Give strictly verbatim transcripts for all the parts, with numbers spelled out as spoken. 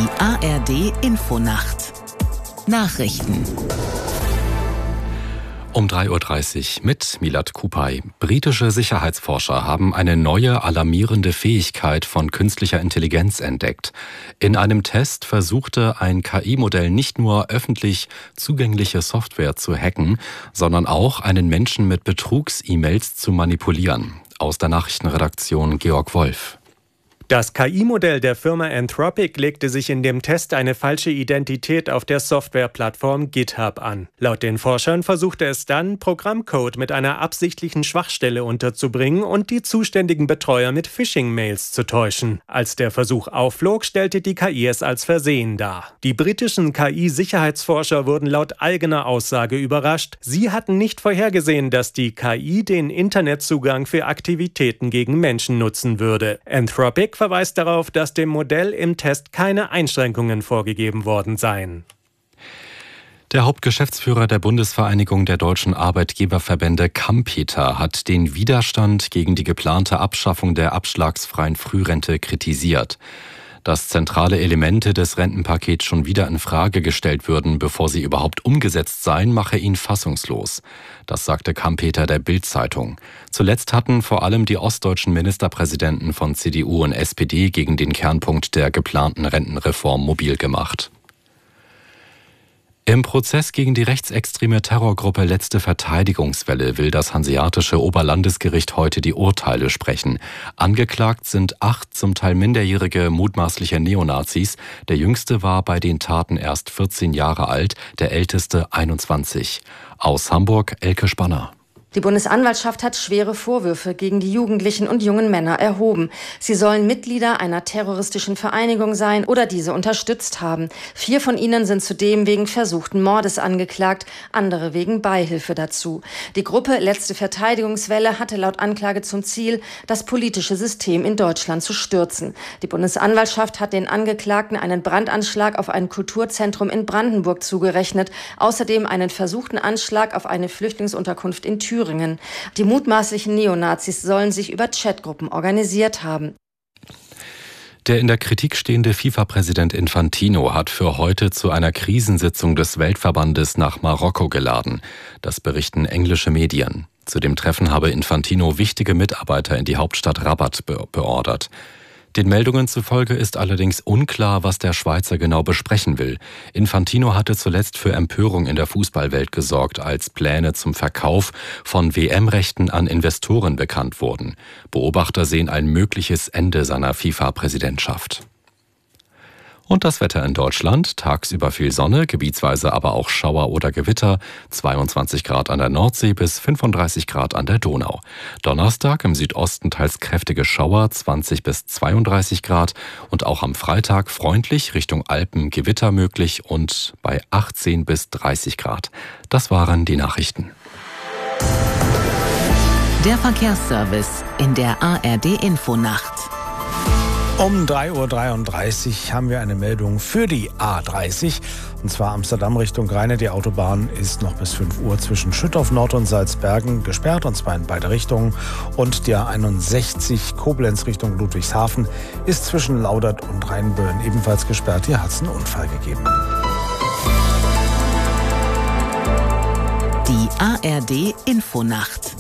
Die A R D-Infonacht. Nachrichten. Um drei Uhr dreißig mit Milad Kupay. Britische Sicherheitsforscher haben eine neue alarmierende Fähigkeit von künstlicher Intelligenz entdeckt. In einem Test versuchte ein K I-Modell nicht nur öffentlich zugängliche Software zu hacken, sondern auch einen Menschen mit Betrugs-E-Mails zu manipulieren. Aus der Nachrichtenredaktion Georg Wolf. Das K I-Modell der Firma Anthropic legte sich in dem Test eine falsche Identität auf der Softwareplattform GitHub an. Laut den Forschern versuchte es dann, Programmcode mit einer absichtlichen Schwachstelle unterzubringen und die zuständigen Betreuer mit Phishing-Mails zu täuschen. Als der Versuch aufflog, stellte die K I es als Versehen dar. Die britischen K I-Sicherheitsforscher wurden laut eigener Aussage überrascht. Sie hatten nicht vorhergesehen, dass die K I den Internetzugang für Aktivitäten gegen Menschen nutzen würde. Anthropic verweist darauf, dass dem Modell im Test keine Einschränkungen vorgegeben worden seien. Der Hauptgeschäftsführer der Bundesvereinigung der deutschen Arbeitgeberverbände Kampeter hat den Widerstand gegen die geplante Abschaffung der abschlagsfreien Frührente kritisiert. Dass zentrale Elemente des Rentenpakets schon wieder in Frage gestellt würden, bevor sie überhaupt umgesetzt seien, mache ihn fassungslos. Das sagte Kampeter der Bild-Zeitung. Zuletzt hatten vor allem die ostdeutschen Ministerpräsidenten von C D U und S P D gegen den Kernpunkt der geplanten Rentenreform mobil gemacht. Im Prozess gegen die rechtsextreme Terrorgruppe Letzte Verteidigungswelle will das Hanseatische Oberlandesgericht heute die Urteile sprechen. Angeklagt sind acht zum Teil minderjährige mutmaßliche Neonazis. Der jüngste war bei den Taten erst vierzehn Jahre alt, der älteste einundzwanzig. Aus Hamburg Elke Spanner. Die Bundesanwaltschaft hat schwere Vorwürfe gegen die Jugendlichen und jungen Männer erhoben. Sie sollen Mitglieder einer terroristischen Vereinigung sein oder diese unterstützt haben. Vier von ihnen sind zudem wegen versuchten Mordes angeklagt, andere wegen Beihilfe dazu. Die Gruppe Letzte Verteidigungswelle hatte laut Anklage zum Ziel, das politische System in Deutschland zu stürzen. Die Bundesanwaltschaft hat den Angeklagten einen Brandanschlag auf ein Kulturzentrum in Brandenburg zugerechnet, außerdem einen versuchten Anschlag auf eine Flüchtlingsunterkunft in Thüringen. Die mutmaßlichen Neonazis sollen sich über Chatgruppen organisiert haben. Der in der Kritik stehende FIFA-Präsident Infantino hat für heute zu einer Krisensitzung des Weltverbandes nach Marokko geladen. Das berichten englische Medien. Zu dem Treffen habe Infantino wichtige Mitarbeiter in die Hauptstadt Rabat be- beordert. Den Meldungen zufolge ist allerdings unklar, was der Schweizer genau besprechen will. Infantino hatte zuletzt für Empörung in der Fußballwelt gesorgt, als Pläne zum Verkauf von W M-Rechten an Investoren bekannt wurden. Beobachter sehen ein mögliches Ende seiner FIFA-Präsidentschaft. Und das Wetter in Deutschland, tagsüber viel Sonne, gebietsweise aber auch Schauer oder Gewitter, zweiundzwanzig Grad an der Nordsee bis fünfunddreißig Grad an der Donau. Donnerstag im Südosten teils kräftige Schauer, zwanzig bis zweiunddreißig Grad und auch am Freitag freundlich Richtung Alpen Gewitter möglich und bei achtzehn bis dreißig Grad. Das waren die Nachrichten. Der Verkehrsservice in der A R D-Infonacht. Um drei Uhr dreiunddreißig haben wir eine Meldung für die A dreißig. Und zwar Amsterdam Richtung Rheine. Die Autobahn ist noch bis fünf Uhr zwischen Schüttorf Nord und Salzbergen gesperrt, und zwar in beide Richtungen. Und die A einundsechzig Koblenz Richtung Ludwigshafen ist zwischen Laudert und Rheinböen ebenfalls gesperrt. Hier hat es einen Unfall gegeben. Die A R D-Infonacht.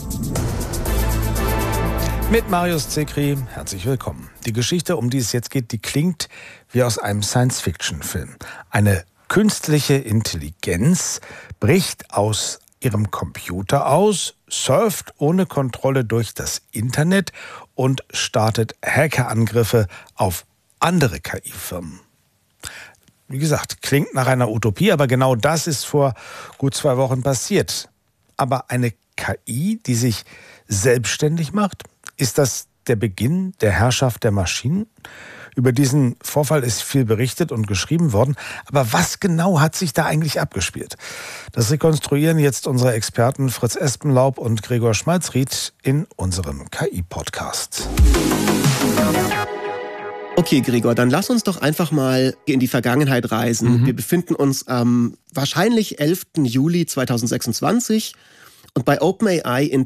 Mit Marius Zekri, herzlich willkommen. Die Geschichte, um die es jetzt geht, die klingt wie aus einem Science-Fiction-Film. Eine künstliche Intelligenz bricht aus ihrem Computer aus, surft ohne Kontrolle durch das Internet und startet Hackerangriffe auf andere K I-Firmen. Wie gesagt, klingt nach einer Utopie, aber genau das ist vor gut zwei Wochen passiert. Aber eine K I, die sich selbstständig macht, ist das der Beginn der Herrschaft der Maschinen? Über diesen Vorfall ist viel berichtet und geschrieben worden. Aber was genau hat sich da eigentlich abgespielt? Das rekonstruieren jetzt unsere Experten Fritz Espenlaub und Gregor Schmalzried in unserem K I-Podcast. Okay, Gregor, dann lass uns doch einfach mal in die Vergangenheit reisen. Mhm. Wir befinden uns am wahrscheinlich elften Juli zweitausendsechsundzwanzig und bei OpenAI in